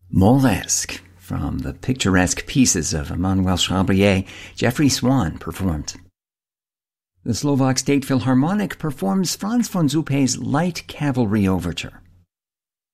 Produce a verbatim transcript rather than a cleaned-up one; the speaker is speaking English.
Molesque. From the picturesque pieces of Emmanuel Chabrier, Jeffrey Swan performed. The Slovak State Philharmonic performs Franz von Zuppe's Light Cavalry Overture.